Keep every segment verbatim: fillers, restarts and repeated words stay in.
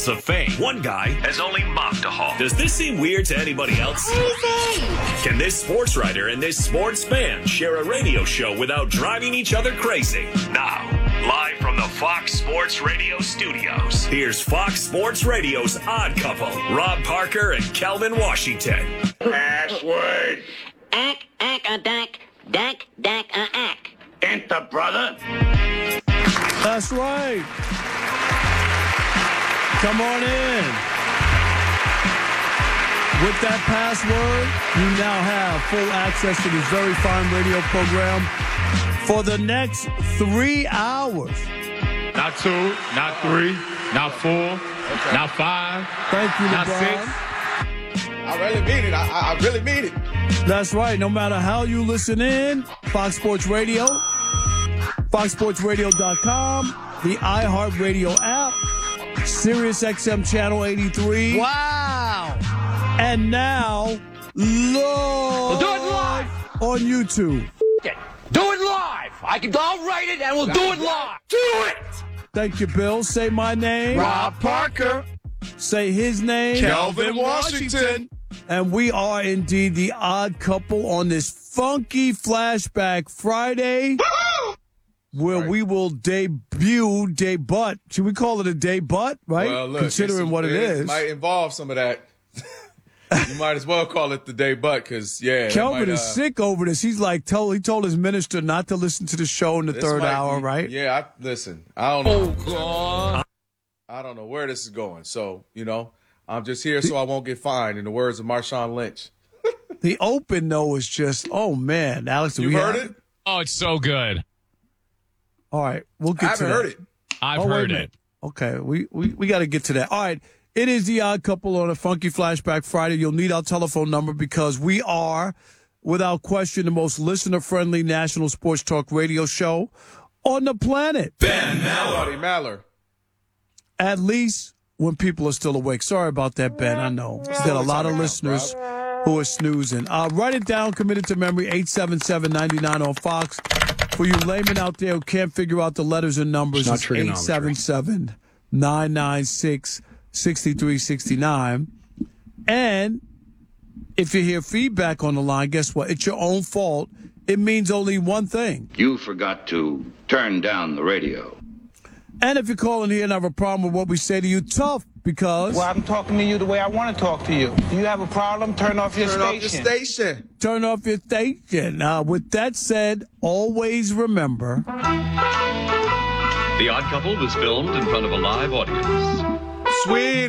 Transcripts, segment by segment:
of fame. One guy has only mocked a hawk. Does this seem weird to anybody else? Crazy. Can this sports writer and this sports fan share a radio show without driving each other crazy? Now, live from the Fox Sports Radio studios, here's Fox Sports Radio's Odd Couple, Rob Parker and Kelvin Washington. Password. Ack, ack, a dack, dack, dack, a ack. Enter, brother. That's right. Come on in. With that password, you now have full access to this very fine radio program for the next three hours. Not two, not three, not four, okay. Not five. Thank you, not LeBron. six. I really mean it. I, I really mean it. That's right. No matter how you listen in, Fox Sports Radio, fox sports radio dot com, the iHeartRadio app, Sirius X M Channel eighty-three. Wow. And now, live we'll do it live on YouTube. Do it live. I can, I'll write it and we'll do it live. Do it. Thank you, Bill. Say my name. Rob Parker. Say his name. Kelvin Washington. And we are indeed the Odd Couple on this funky Flashback Friday. Where right. we will debut, debut. Should we call it a debut, right? Well, look, considering what it, it is. It might involve some of that. You might as well call it the debut because, yeah. Kelvin might, uh, is sick over this. He's like, told, he told his minister not to listen to the show in the third hour, be, right? Yeah, I, listen, I don't know. Oh, God. I don't know where this is going. So, you know, I'm just here so I won't get fined, in the words of Marshawn Lynch. The open, though, is just, oh, man. Alex, you heard it? Oh, it's so good. All right, we'll get I to that. I haven't heard it. I've oh, heard it. Okay, we, we, we got to get to that. All right, it is the Odd Couple on a Funky Flashback Friday. You'll need our telephone number because we are, without question, the most listener-friendly national sports talk radio show on the planet. Ben Maller. Maller. At least when people are still awake. Sorry about that, Ben. I know. We've got a lot of listeners who are snoozing. Uh, write it down, commit it to memory, eight seven seven, nine nine on Fox. For you laymen out there who can't figure out the letters and numbers, it's eight seven seven, nine nine six, six three six nine. And if you hear feedback on the line, guess what? It's your own fault. It means only one thing. You forgot to turn down the radio. And if you're calling here and have a problem with what we say to you, tough, because... Well, I'm talking to you the way I want to talk to you. Do you have a problem? Turn off your turn station. Turn off your station. Turn off your station. Uh, with that said, always remember... The Odd Couple was filmed in front of a live audience. Sweet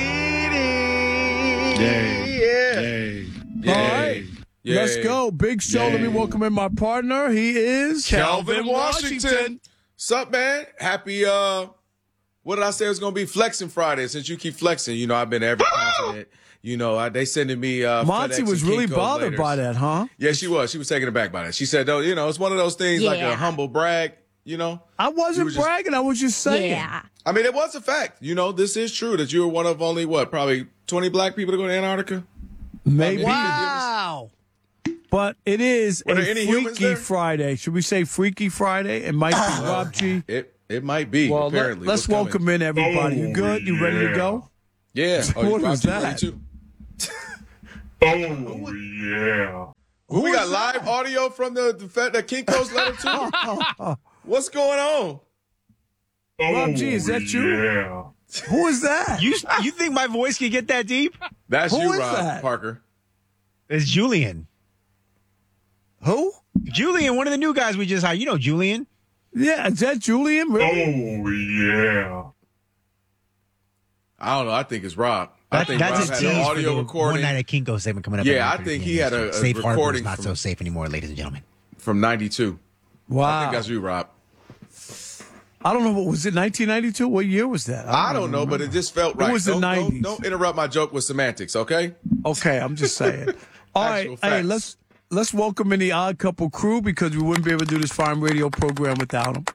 beating. Yay. Yeah. Yay. All right. Yay. Let's go. Big show. Yay. Let me welcome in my partner. He is... Kelvin Washington. Washington. Sup, man? Happy, uh, what did I say it was going to be? Flexing Friday. Since you keep flexing, you know, I've been every continent. You know, I, they sending me, uh, Monty was really bothered laters. by that, huh? Yeah, she was. She was taken aback by that. She said, oh, you know, it's one of those things yeah. like a humble brag, you know? I wasn't was bragging. Just, I was just saying. Yeah. I mean, it was a fact. You know, this is true that you were one of only, what, probably twenty black people to go to Antarctica? Maybe. Wow. But it is Were a Freaky Friday. Should we say Freaky Friday? It might be Rob G. It it might be, well, apparently. Let, let's What's welcome coming? in everybody. You good? You ready to go? Yeah. Oh, what was that? Too? Oh, yeah. Well, we got live audio from the, the, the Kinko's letter, too? What's going on? Oh, Rob G, is that you? Yeah. Who is that? You you think my voice can get that deep? That's Who you, is Rob that? Parker. It's Julian. Who? Julian, one of the new guys we just hired. You know Julian. Yeah, is that Julian? Really? Oh, yeah. I don't know. I think it's Rob. That, I think that's Rob his had tease an for audio the recording. One Night at Kinko's segment coming up. Yeah, I think he had a, a safe recording harbor is not from, so safe anymore, ladies and gentlemen. From ninety-two. Wow. I think that's you, Rob. I don't know. What was it? nineteen ninety-two? What year was that? I don't, I don't know, remember. But it just felt right. It was the don't, nineties. Don't, don't interrupt my joke with semantics, okay? Okay, I'm just saying. All right, facts. hey, let's let's welcome in the Odd Couple crew because we wouldn't be able to do this fine radio program without them.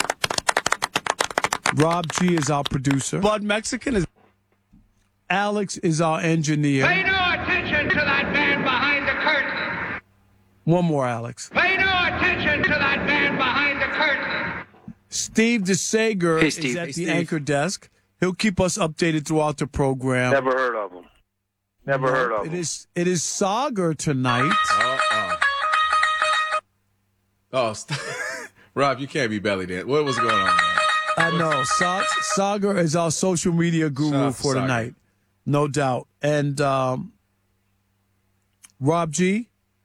Rob G is our producer. Bud Mexican is. Alex is our engineer. Pay no attention to that man behind the curtain. One more, Alex. Pay no attention to that man behind the curtain. Steve DeSager hey, Steve. is at Hey, the Steve. anchor desk. He'll keep us updated throughout the program. Never heard of him. Never No, heard of it him. is it is Sagar tonight. Uh-uh. Oh, st- Rob, you can't be belly dancing. What was going on, man? I know. Sa- Sagar is our social media Shout guru out to for Sagar. tonight. No doubt. And um, Rob G,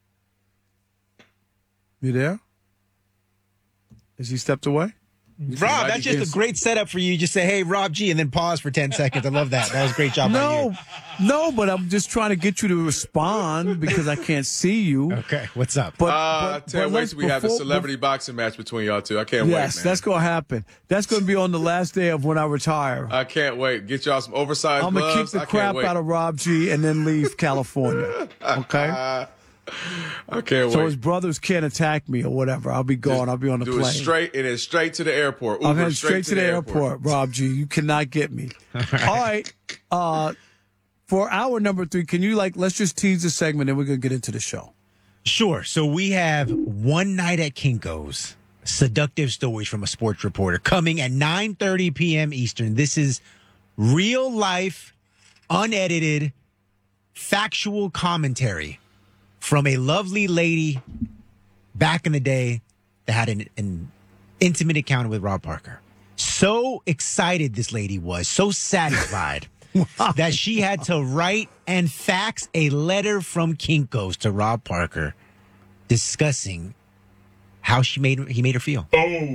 you there? Has he stepped away? Rob, that's just Yes. a great setup for you. Just say, hey, Rob G, and then pause for ten seconds. I love that. That was a great job by you. No, no, but I'm just trying to get you to respond because I can't see you. Okay, what's up? But, Uh, but, can't but wait let's- till we have the before- celebrity boxing match between y'all two. I can't Yes, wait, man. that's going to happen. That's going to be on the last day of when I retire. I can't wait. Get y'all some oversized I'm going to gloves. kick the I can't crap wait. out of Rob G and then leave California. Okay? Uh, I can't So wait. his brothers can't attack me or whatever. I'll be gone. I'll be on the Do plane. it straight and then straight to the airport. I'm Uber heading straight, to the airport, Rob G. You cannot get me. All right. Uh, for hour number three, can you, like, let's just tease the segment and we're going to get into the show. Sure. So we have One Night at Kinko's, seductive stories from a sports reporter, coming at nine thirty p.m. Eastern. This is real life, unedited, factual commentary from a lovely lady back in the day that had an, an intimate encounter with Rob Parker. So excited this lady was, so satisfied that she had to write and fax a letter from Kinko's to Rob Parker discussing how she made he made her feel.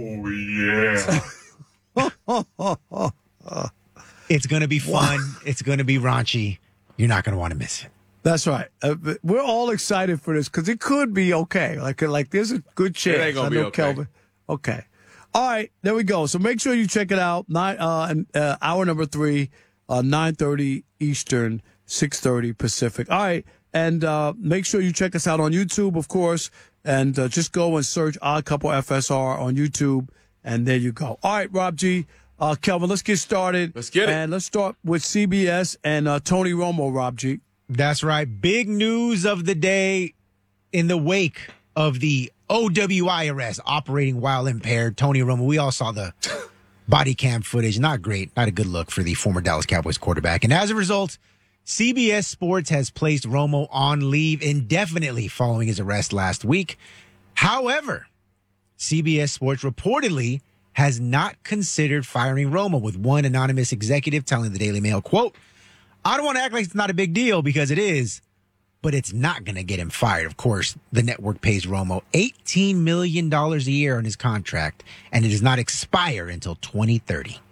Oh, yeah. It's going to be fun. It's going to be raunchy. You're not going to want to miss it. That's right. Uh, but we're all excited for this because it could be okay. Like, like there's a good chance. ain't gonna I be know okay. Kelvin. Okay. All right. There we go. So make sure you check it out. Nine, uh, and, uh, hour number three, uh, nine thirty Eastern, six thirty Pacific. All right. And uh, make sure you check us out on YouTube, of course. And uh, just go and search Odd Couple F S R on YouTube. And there you go. All right, Rob G. Uh, Kelvin, let's get started. Let's get it. And let's start with C B S and uh, Tony Romo, Rob G. That's right. Big news of the day in the wake of the O W I arrest, operating while impaired. Tony Romo, we all saw the body cam footage. Not great. Not a good look for the former Dallas Cowboys quarterback. And as a result, C B S Sports has placed Romo on leave indefinitely following his arrest last week. However, C B S Sports reportedly has not considered firing Romo, with one anonymous executive telling the Daily Mail, quote, I don't want to act like it's not a big deal because it is, but it's not going to get him fired. Of course, the network pays Romo eighteen million dollars a year on his contract, and it does not expire until twenty thirty.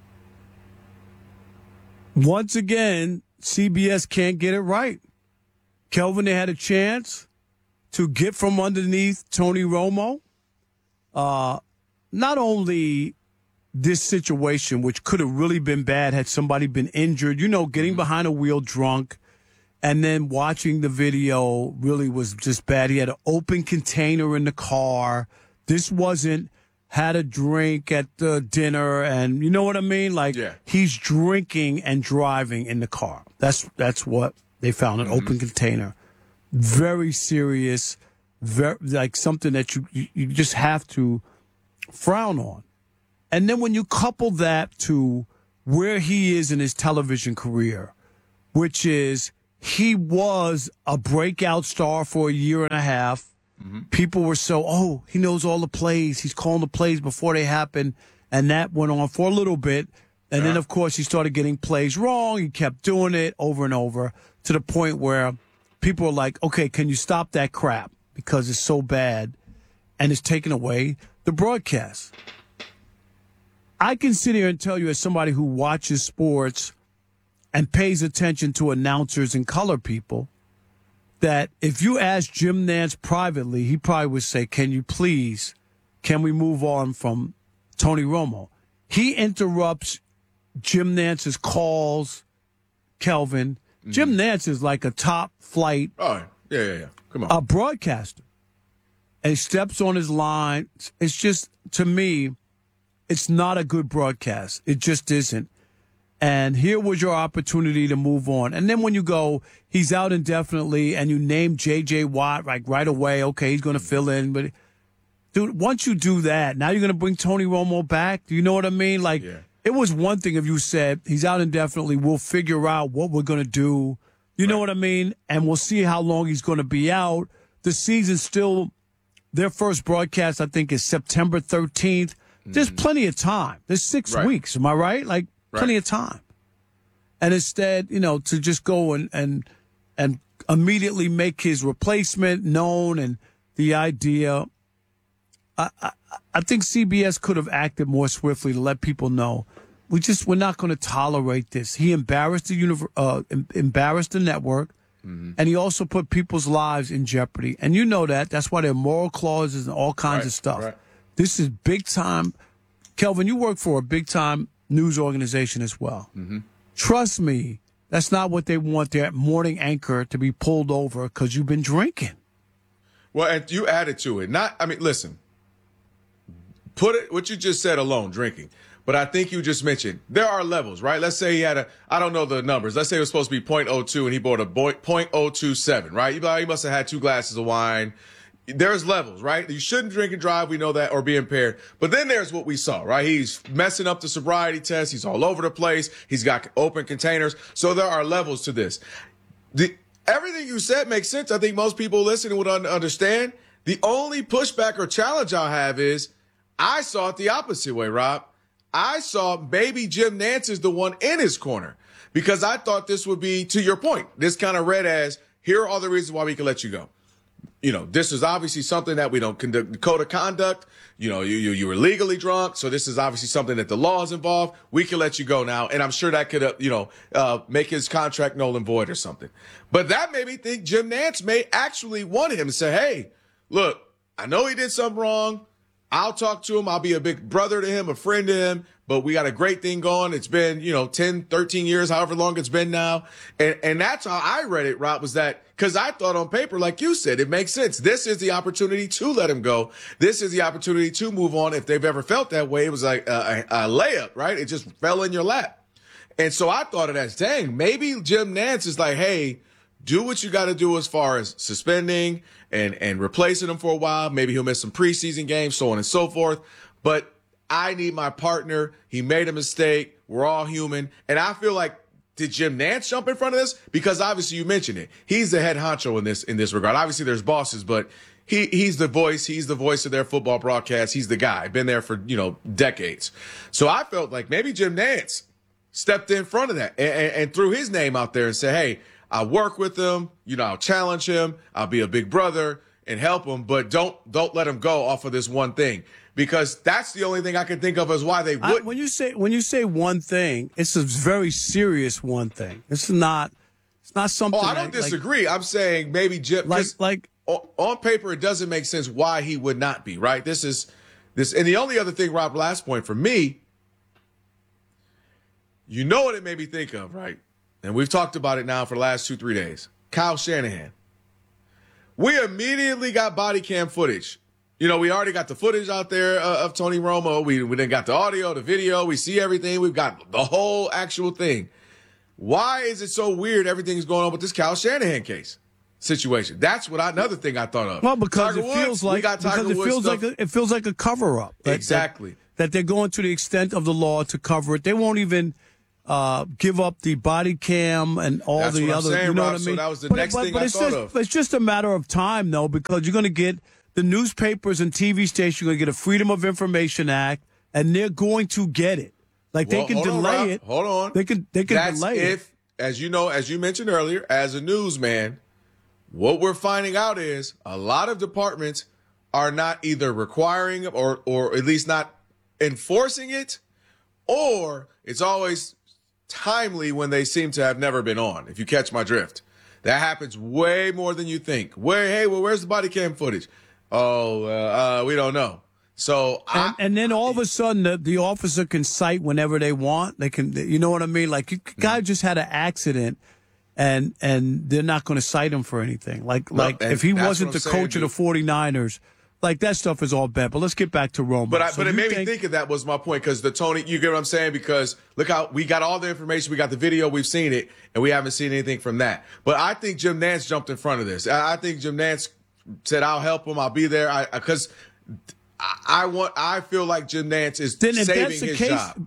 Once again, C B S can't get it right. Kelvin, they had a chance to get from underneath Tony Romo. Uh, not only this situation, which could have really been bad had somebody been injured, you know, getting behind a wheel drunk and then watching the video really was just bad. He had an open container in the car. This wasn't had a drink at the dinner and you know what I mean? Like Yeah. he's drinking and driving in the car. That's that's what they found, an Mm-hmm. open container. Very serious, very like something that you, you you just have to frown on. And then when you couple that to where he is in his television career, which is he was a breakout star for a year and a half. Mm-hmm. People were so, oh, he knows all the plays. He's calling the plays before they happen. And that went on for a little bit. And yeah. then, of course, he started getting plays wrong. He kept doing it over and over to the point where people are like, okay, can you stop that crap? Because it's so bad and it's taking away the broadcast. I can sit here and tell you, as somebody who watches sports and pays attention to announcers and color people, that if you ask Jim Nantz privately, he probably would say, can you please, can we move on from Tony Romo? He interrupts Jim Nantz's calls, Kelvin. Mm-hmm. Jim Nantz is like a top flight oh, yeah, yeah, yeah. Come on. a broadcaster. And he steps on his line. It's just, to me, it's not a good broadcast. It just isn't. And here was your opportunity to move on. And then when you go, he's out indefinitely, and you name J J. Watt like right away, okay, he's going to fill in. But, dude, once you do that, now you're going to bring Tony Romo back? Do you know what I mean? Like, yeah. it was one thing if you said he's out indefinitely, we'll figure out what we're going to do. You know what I mean? And we'll see how long he's going to be out. The season's still, their first broadcast, I think, is September thirteenth. Mm-hmm. There's plenty of time. There's six right. weeks. Am I right? Like, right. plenty of time. And instead, you know, to just go and, and, and immediately make his replacement known and the idea, I, I, I think C B S could have acted more swiftly to let people know. We just, we're not going to tolerate this. He embarrassed the univer- uh, em- embarrassed the network, mm-hmm. and he also put people's lives in jeopardy. And you know that. That's why there are moral clauses and all kinds right, of stuff. Right. This is big time. Kelvin, you work for a big time news organization as well. Mm-hmm. Trust me, that's not what they want their morning anchor to be pulled over because you've been drinking. Well, and you added to it. Not, I mean, listen, put it, what you just said alone, drinking. But I think you just mentioned there are levels, right? Let's say he had a, I don't know the numbers. Let's say it was supposed to be point oh two and he bought a point oh two seven, right? You he must have had two glasses of wine. There's levels, right? You shouldn't drink and drive. We know that, or be impaired. But then there's what we saw, right? He's messing up the sobriety test. He's all over the place. He's got open containers. So there are levels to this. The, everything you said makes sense. I think most people listening would un- understand. The only pushback or challenge I have is I saw it the opposite way, Rob. I saw maybe Jim Nantz is the one in his corner because I thought this would be, to your point, this kind of read as, here are all the reasons why we can let you go. You know, this is obviously something that we don't conduct, code of conduct. You know, you, you, you were legally drunk. So this is obviously something that the law is involved. We can let you go now. And I'm sure that could, uh, you know, uh, make his contract null and void or something. But that made me think Jim Nantz may actually want him to say, hey, look, I know he did something wrong. I'll talk to him. I'll be a big brother to him, a friend to him, but we got a great thing going. It's been, you know, ten, thirteen years, however long it's been now. And, and that's how I read it, Rob, was that because I thought on paper, like you said, it makes sense. This is the opportunity to let him go. This is the opportunity to move on. If they've ever felt that way, it was like a, a, a layup, right? It just fell in your lap. And so I thought of that as, dang, maybe Jim Nantz is like, hey, do what you got to do as far as suspending and, and replacing him for a while. Maybe he'll miss some preseason games, so on and so forth. But I need my partner. He made a mistake. We're all human. And I feel like, did Jim Nantz jump in front of this? Because obviously you mentioned it. He's the head honcho in this, in this regard. Obviously there's bosses, but he, he's the voice. He's the voice of their football broadcast. He's the guy. Been there for, you know, decades. So I felt like maybe Jim Nantz stepped in front of that and, and, and threw his name out there and said, hey, I'll work with him, you know, I'll challenge him, I'll be a big brother and help him, but don't don't let him go off of this one thing. Because that's the only thing I can think of as why they would. I, when you say when you say one thing, it's a very serious one thing. It's not it's not something. Oh, I don't that, disagree. Like, I'm saying maybe Jim like like on, on paper it doesn't make sense why he would not be, right? This is this and the only other thing, Rob, last point for me, you know what it made me think of, right? And we've talked about it now for the last two, three days. Kyle Shanahan. We immediately got body cam footage. You know, we already got the footage out there uh, of Tony Romo. We, we then got the audio, the video. We see everything. We've got the whole actual thing. Why is it so weird everything's going on with this Kyle Shanahan case situation? That's what I, another thing I thought of. Well, because Tiger it feels Woods, like we got Tiger because it Woods feels stuff. like a, it feels like a cover up. That, Exactly. That, that they're going to the extent of the law to cover it. They won't even Uh, give up the body cam and all That's the what I'm other, saying, you know Rob, what I so mean? that was the but, next but, thing but I it's thought just, of. It's just a matter of time, though, because you're going to get the newspapers and T V stations, you're going to get a Freedom of Information Act, and they're going to get it. Like, Well, they can hold on, delay Rob. it. Hold on. They can, they can That's delay if, it. as you know, as you mentioned earlier, as a newsman, what we're finding out is a lot of departments are not either requiring or, or at least not enforcing it, or it's always timely when they seem to have never been on, if you catch my drift. That happens way more than you think. Where, hey, well, where's the body cam footage? Oh, uh, uh, we don't know. So, and, I, and then all of a sudden, the, the officer can cite whenever they want. They can, you know what I mean? Like, you, guy just had an accident, and and they're not going to cite him for anything. Like, No, like and if he that's wasn't what the I'm saying, coach of the 49ers, like, that stuff is all bad. But let's get back to Romo. But I, So but it you made think- me think of that was my point, because the Tony, you get what I'm saying? Because look how we got all the information, we got the video, we've seen it, and we haven't seen anything from that. But I think Jim Nantz jumped in front of this. I, I think Jim Nantz said, "I'll help him. I'll be there." I because I, I want. I feel like Jim Nantz is Then if saving that's the his case, job.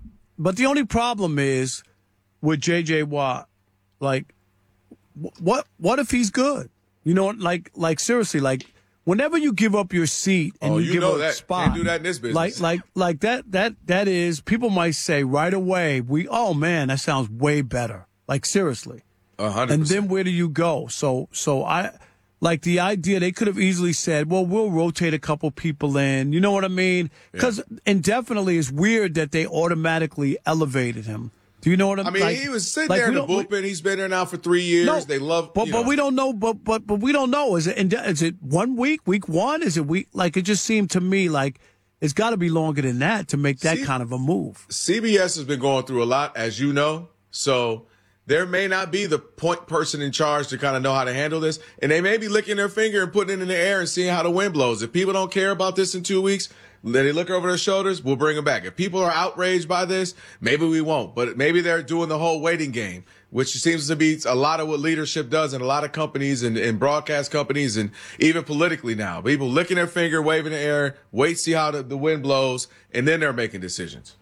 but the only problem is with J J. Watt. Like, what what if he's good? You know, like like seriously, like whenever you give up your seat and oh, you, you give know up that. a spot, Can't do that in this business. like like like that that that is people might say right away, we oh man, that sounds way better. Like seriously. A hundred And percent. then where do you go? So so I like the idea they could have easily said, well, we'll rotate a couple people in. You know what I mean? Because yeah. indefinitely it's weird that they automatically elevated him. Do you know what I'm I mean, like, he was sitting like there in the we, bullpen. He's been there now for three years. No, they love, but you but know. we don't know. But but but we don't know. Is it is it one week? Week one? Is it week? Like it just seemed to me like it's got to be longer than that to make that C- kind of a move. C B S has been going through a lot, as you know. So there may not be the point person in charge to kind of know how to handle this, and they may be licking their finger and putting it in the air and seeing how the wind blows. If people don't care about this in two weeks. Then they look over their shoulders, we'll bring them back. If people are outraged by this, maybe we won't. But maybe they're doing the whole waiting game, which seems to be a lot of what leadership does in a lot of companies and, and broadcast companies and even politically now. People licking their finger, waving in the air, wait, see how the, the wind blows, and then they're making decisions.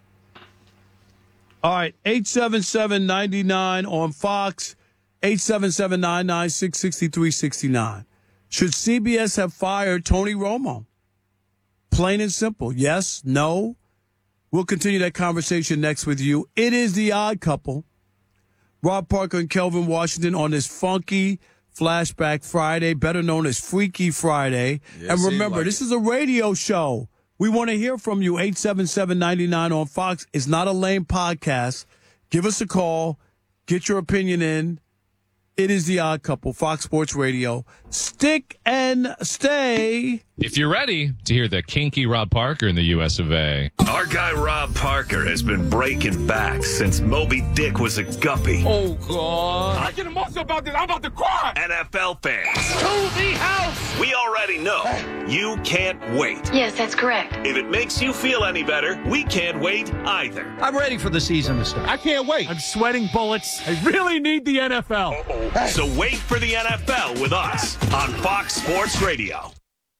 All right, eight seven seven, nine nine on Fox, eight seven seven, nine nine six, six three six nine. Should C B S have fired Tony Romo? Plain and simple. Yes, no. We'll continue that conversation next with you. It is The Odd Couple. Rob Parker and Kelvin Washington on this funky Flashback Friday, better known as Freaky Friday. Yeah, and remember, like this it. is a radio show. We want to hear from you. eight seven seven, nine nine on Fox. It's not a lame podcast. Give us a call. Get your opinion in. It is The Odd Couple, Fox Sports Radio. Stick and stay. If you're ready to hear the kinky Rob Parker in the U S of A. Our guy Rob Parker has been breaking back since Moby Dick was a guppy. Oh, God. I get emotional about this. I'm about to cry. N F L fans. To the house. We already know you can't wait. Yes, that's correct. If it makes you feel any better, we can't wait either. I'm ready for the season to start. I can't wait. I'm sweating bullets. I really need the N F L. Uh-oh. So wait for the N F L with us on Fox Sports Radio.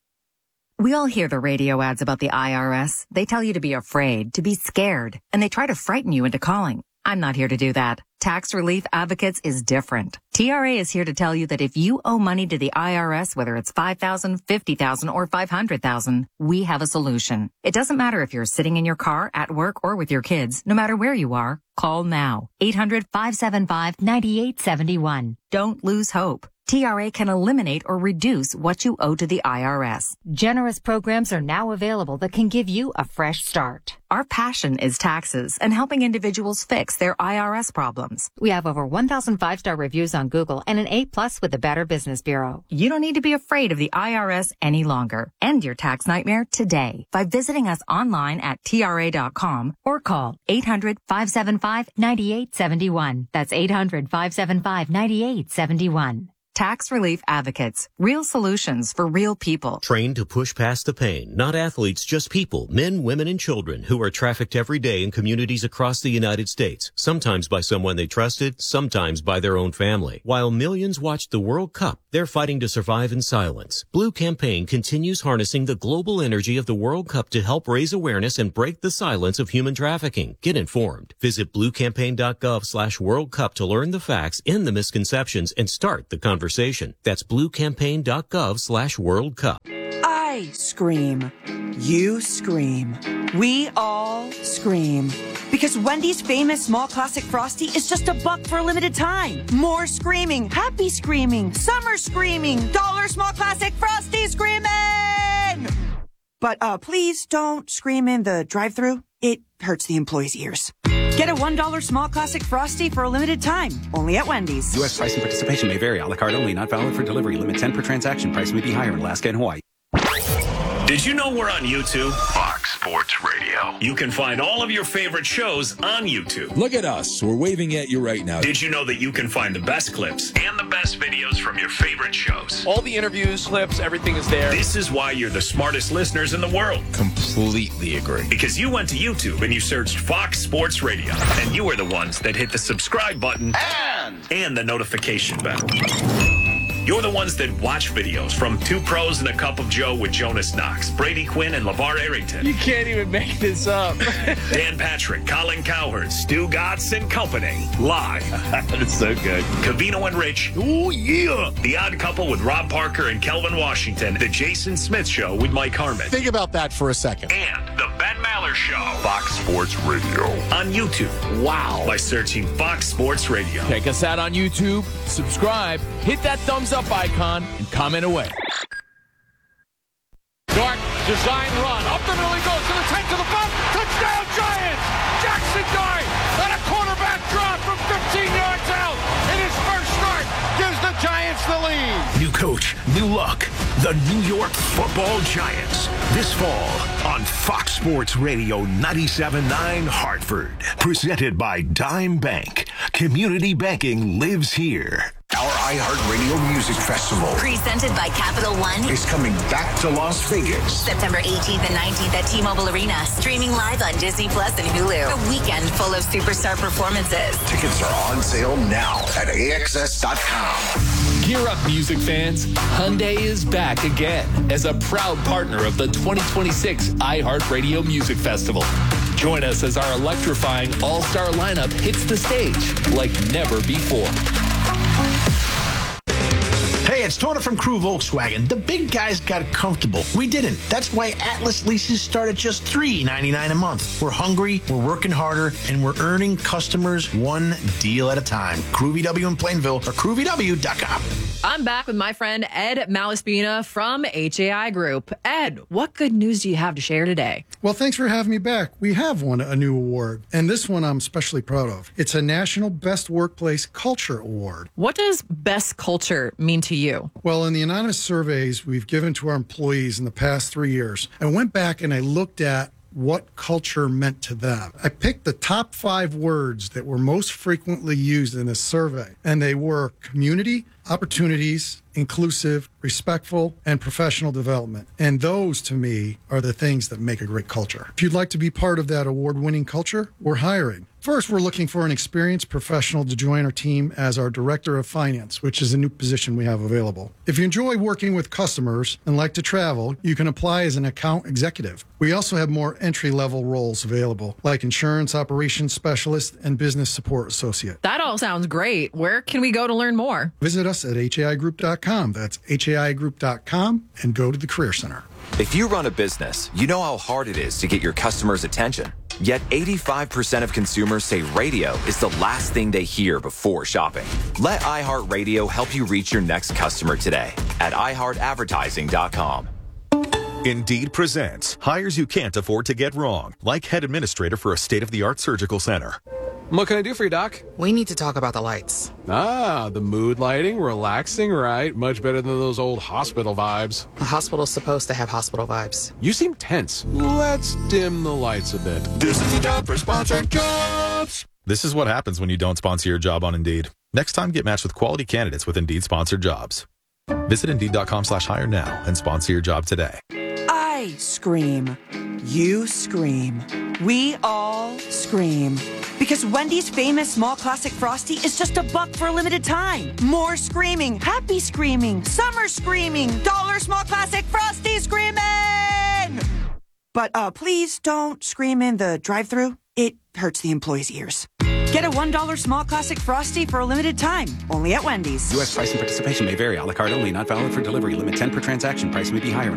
We all hear the radio ads about the I R S. They tell you to be afraid, to be scared, and they try to frighten you into calling. I'm not here to do that. Tax Relief Advocates is different. T R A is here to tell you that if you owe money to the I R S, whether it's five thousand dollars, fifty thousand dollars, or five hundred thousand dollars, we have a solution. It doesn't matter if you're sitting in your car, at work, or with your kids. No matter where you are, call now. eight hundred, five seven five, nine eight seven one. Don't lose hope. T R A can eliminate or reduce what you owe to the I R S. Generous programs are now available that can give you a fresh start. Our passion is taxes and helping individuals fix their I R S problems. We have over one thousand five-star reviews on Google and an A plus with the Better Business Bureau. You don't need to be afraid of the I R S any longer. End your tax nightmare today by visiting us online at T R A dot com or call eight hundred, five seven five, nine eight seven one. That's eight hundred, five seven five, nine eight seven one. Tax Relief Advocates. Real solutions for real people. Trained to push past the pain. Not athletes, just people. Men, women, and children who are trafficked every day in communities across the United States. Sometimes by someone they trusted, sometimes by their own family. While millions watch the World Cup, they're fighting to survive in silence. Blue Campaign continues harnessing the global energy of the World Cup to help raise awareness and break the silence of human trafficking. Get informed. Visit bluecampaign.gov slash World Cup to learn the facts, end the misconceptions, and start the conversation. That's bluecampaign.gov slash World Cup. I scream. You scream. We all scream. Because Wendy's famous small classic Frosty is just a buck for a limited time. More screaming, happy screaming, summer screaming, dollar small classic Frosty screaming! But uh, please don't scream in the drive-thru. It hurts the employees' ears. Get a one dollar small classic Frosty for a limited time. Only at Wendy's. U S price and participation may vary. A la carte only. Not valid for delivery. Limit ten per transaction. Price may be higher in Alaska and Hawaii. Did you know we're on YouTube? Fox Sports Radio. You can find all of your favorite shows on YouTube. Look at us. We're waving at you right now. Did you know that you can find the best clips and the best videos from your favorite shows? All the interviews, clips, everything is there. This is why you're the smartest listeners in the world. Completely agree. Because you went to YouTube and you searched Fox Sports Radio. And you were the ones that hit the subscribe button and, and the notification bell. You're the ones that watch videos from Two Pros and a Cup of Joe with Jonas Knox, Brady Quinn, and LeVar Arrington. You can't even make this up. Dan Patrick, Colin Cowherd, Stu Gatz and company. Live. That's so good. Cavino and Rich. Oh, yeah. The Odd Couple with Rob Parker and Kelvin Washington. The Jason Smith Show with Mike Harmon. Think about that for a second. And the Ben Maller Show. Fox Sports Radio. On YouTube. Wow. By searching Fox Sports Radio. Check us out on YouTube. Subscribe. Hit that thumbs up icon and comment away. Dark design run. Up the middle he goes to the ten to the front. Touchdown Giants. Jackson Dart on a quarterback draw from fifteen yards out. In his first start gives the Giants the lead. New coach, new look. The New York Football Giants. This fall on Fox Sports Radio ninety-seven point nine Hartford. Presented by Dime Bank. Community banking lives here. Our iHeartRadio Music Festival, presented by Capital One, is coming back to Las Vegas. September eighteenth and nineteenth at T-Mobile Arena. Streaming live on Disney Plus and Hulu. A weekend full of superstar performances. Tickets are on sale now at A X S dot com. Gear up, music fans. Hyundai is back again as a proud partner of the twenty twenty-six iHeartRadio Music Festival. Join us as our electrifying all-star lineup hits the stage like never before. Hey, it's Tony from Crew Volkswagen. The big guys got comfortable. We didn't. That's why Atlas leases start at just three ninety-nine a month. We're hungry, we're working harder, and we're earning customers one deal at a time. Crew V W in Plainville or crew v w dot com. I'm back with my friend Ed Malaspina from H A I Group. Ed, what good news do you have to share today? Well, thanks for having me back. We have won a new award, and this one I'm especially proud of. It's a National Best Workplace Culture Award. What does best culture mean to you? Well, in the anonymous surveys we've given to our employees in the past three years, I went back and I looked at what culture meant to them. I picked the top five words that were most frequently used in this survey, and they were community, opportunities, inclusive, respectful, and professional development. And those, to me, are the things that make a great culture. If you'd like to be part of that award-winning culture, we're hiring. First, we're looking for an experienced professional to join our team as our Director of Finance, which is a new position we have available. If you enjoy working with customers and like to travel, you can apply as an account executive. We also have more entry-level roles available, like insurance operations specialist and business support associate. That all sounds great. Where can we go to learn more? Visit us at H A I group dot com. That's H A I group dot com and go to the Career Center. If you run a business, you know how hard it is to get your customers' attention. Yet eighty-five percent of consumers say radio is the last thing they hear before shopping. Let iHeartRadio help you reach your next customer today at i heart advertising dot com. Indeed presents hires you can't afford to get wrong, like head administrator for a state-of-the-art surgical center. What can I do for you, Doc? We need to talk about the lights. Ah, the mood lighting, relaxing, right? Much better than those old hospital vibes. A hospital's supposed to have hospital vibes. You seem tense. Let's dim the lights a bit. This is the job for sponsored jobs. This is what happens when you don't sponsor your job on Indeed. Next time, get matched with quality candidates with Indeed sponsored jobs. Visit Indeed dot com slash hire now and sponsor your job today. I scream. You scream. We all scream. Because Wendy's famous small classic Frosty is just a buck for a limited time. More screaming, happy screaming, summer screaming, dollar small classic Frosty screaming! But uh, please don't scream in the drive-thru. It hurts the employees' ears. Get a one dollar small classic Frosty for a limited time, only at Wendy's. U S price and participation may vary. A la carte only, not valid for delivery. Limit ten per transaction. Price may be higher.